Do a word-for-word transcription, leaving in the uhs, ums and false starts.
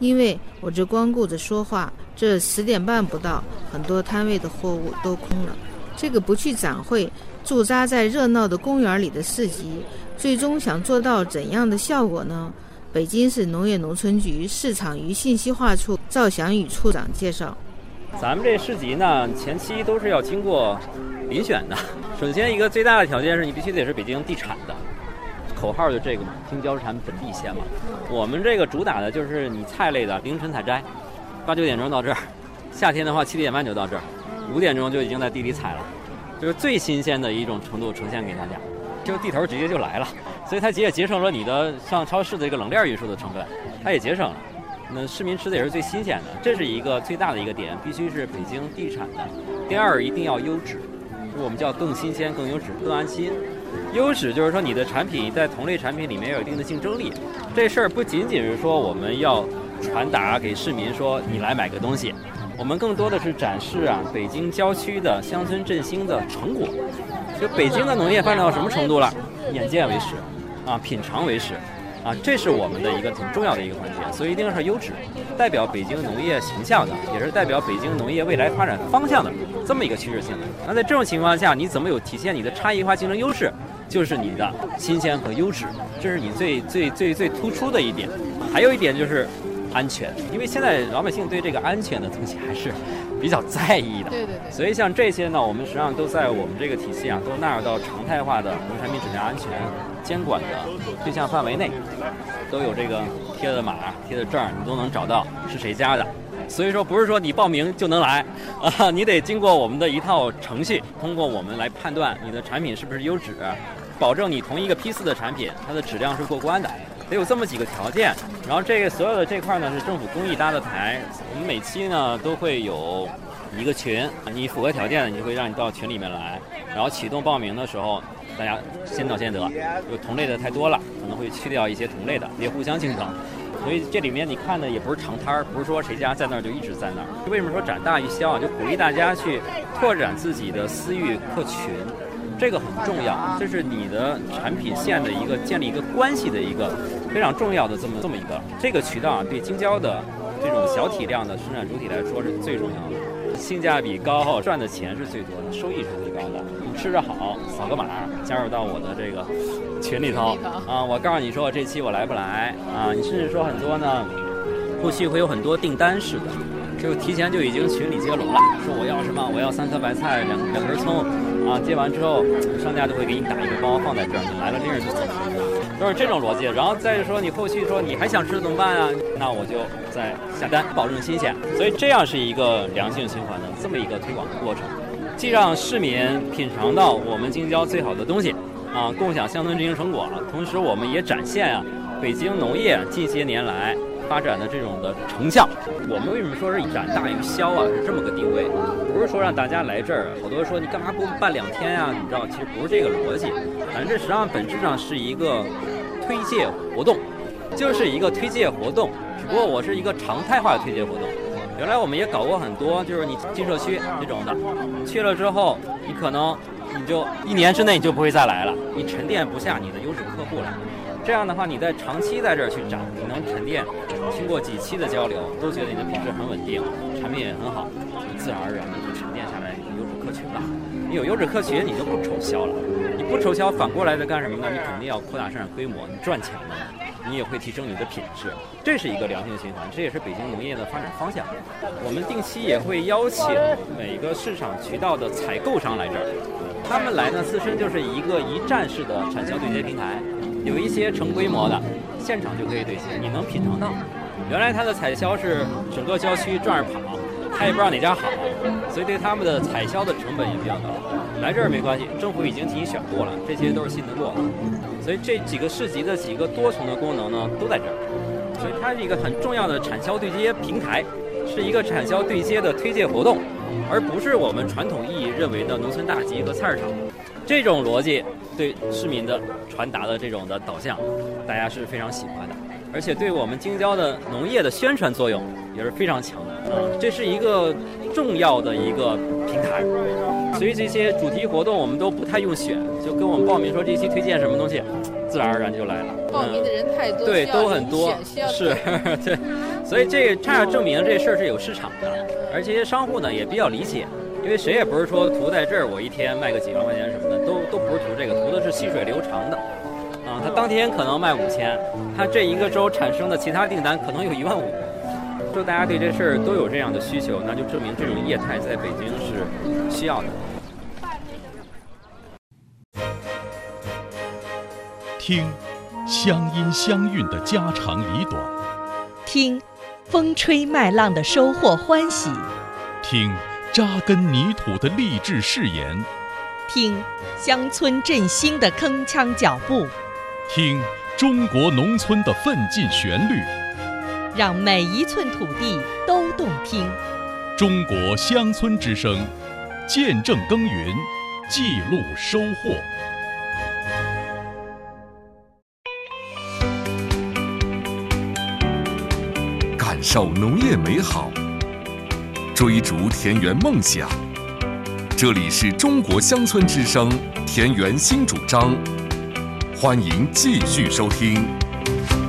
因为我这光顾着说话，这十点半不到，很多摊位的货物都空了。这个不去展会，驻扎在热闹的公园里的市集，最终想做到怎样的效果呢？北京市农业农村局市场与信息化处赵祥宇处长介绍， 咱们这市集呢，前期都是要经过遴选的。首先一个最大的条件是你必须得是北京地产的，口号就这个嘛，京郊产本地鲜嘛。我们这个主打的就是你菜类的凌晨采摘，八九点钟到这儿，夏天的话七点半就到这儿，五点钟就已经在地里采了，就是最新鲜的一种程度呈现给大家，就地头直接就来了，所以它也节省了你的上超市的这个冷链运输的成本，它也节省了。那市民吃的也是最新鲜的，这是一个最大的一个点，必须是北京地产的。第二，一定要优质，就是我们叫更新鲜、更优质、更安心。优质就是说你的产品在同类产品里面有一定的竞争力，这事儿不仅仅是说我们要传达给市民说你来买个东西，我们更多的是展示啊北京郊区的乡村振兴的成果。就北京的农业发展到什么程度了？眼见为实，啊，品尝为实。啊，这是我们的一个挺重要的一个环节，所以一定是优质，代表北京农业形象的，也是代表北京农业未来发展方向的这么一个趋势性的。那在这种情况下，你怎么有体现你的差异化竞争优势？就是你的新鲜和优质，这是你最最最最突出的一点。还有一点就是安全，因为现在老百姓对这个安全的东西还是比较在意的。 对对对。 所以像这些呢，我们实际上都在我们这个体系啊，都纳入到常态化的农产品质量安全监管的对象范围内，都有这个贴的码、贴的证，你都能找到是谁家的。所以说不是说你报名就能来啊，你得经过我们的一套程序，通过我们来判断你的产品是不是优质，保证你同一个批次的产品它的质量是过关的。得有这么几个条件，然后这个所有的这块呢是政府公益搭的台，我们每期呢都会有一个群，你符合条件的你就会让你到群里面来，然后启动报名的时候大家先到先得，有同类的太多了可能会去掉一些同类的，别互相竞争。所以这里面你看的也不是长摊儿，不是说谁家在那儿就一直在那儿。为什么说展大于销啊？就鼓励大家去拓展自己的私域客群，这个很重要，这是你的产品线的一个建立一个关系的一个非常重要的这么这么一个这个渠道啊，对京郊的这种小体量的生产主体来说是最重要的，性价比高，赚的钱是最多的，收益是最高的。你吃着好，扫个码加入到我的这个群里头啊，我告诉你说这期我来不来啊，你甚至说很多呢，后续会有很多订单式的。就提前就已经群里接龙了，说我要什么，我要三颗白菜，两两根葱，啊，接完之后，商家就会给你打一个包放在这儿，你来了拎着就走，都是这种逻辑。然后再说你后续说你还想吃怎么办啊？那我就再下单，保证新鲜。所以这样是一个良性循环的这么一个推广的过程，既让市民品尝到我们京郊最好的东西，啊，共享乡村振兴成果，同时我们也展现啊北京农业近些年来发展的这种的成效。我们为什么说是展大于销啊？是这么个定位，不是说让大家来这儿，好多人说你干嘛不办两天啊？你知道，其实不是这个逻辑。反正这实际上本质上是一个推介活动，就是一个推介活动，只不过我是一个常态化的推介活动。原来我们也搞过很多，就是你进社区这种的，去了之后，你可能你就一年之内你就不会再来了，你沉淀不下你的优质客户了。这样的话，你在长期在这儿去展，你能沉淀，经过几期的交流，都觉得你的品质很稳定，产品也很好，自然而然的就沉淀下来优质客群了。你有优质客群，你就不愁销了。你不愁销，反过来的干什么呢？你肯定要扩大生产规模，你赚钱了，你也会提升你的品质。这是一个良性循环，这也是北京农业的发展方向。我们定期也会邀请每个市场渠道的采购商来这儿，他们来呢，自身就是一个一站式的产销对接平台。有一些成规模的，现场就可以对接，你能品尝到。原来他的采销是整个郊区转着跑，他也不知道哪家好，所以对他们的采销的成本也比较高。来这儿没关系，政府已经替你选过了，这些都是信得过的。所以这几个市集的几个多重的功能呢，都在这儿。所以它是一个很重要的产销对接平台，是一个产销对接的推介活动，而不是我们传统意义认为的农村大集和菜市场。这种逻辑对市民的传达的这种的导向，大家是非常喜欢的，而且对我们京郊的农业的宣传作用也是非常强的。嗯，这是一个重要的一个平台，所以这些主题活动我们都不太用选，就跟我们报名说这期推荐什么东西，自然而然就来了。 报名的人太多， 对，都很多，是，对， 所以这个差点证明这事儿是有市场的，而这些商户呢也比较理解，因为谁也不是说图在这儿我一天卖个几万块钱什么的，都都不是图这个，图的是细水流长的。啊，他当天可能卖五千，他这一个周产生的其他订单可能有一万五。说大家对这事儿都有这样的需求，那就证明这种业态在北京是需要的。 听乡音乡韵的家长里短， 听风吹麦浪的收获欢喜， 听扎根泥土的励志誓言， 听乡村振兴的铿锵脚步， 听中国农村的奋进旋律， 让每一寸土地都动听。 中国乡村之声，见证耕耘，记录收获。 感受农业美好，追逐田园梦想。这里是中国乡村之声田园新主张，欢迎继续收听。